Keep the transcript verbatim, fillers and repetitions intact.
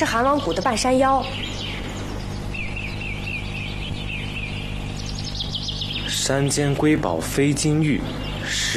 是寒王谷的半山腰。 山间瑰宝非金玉。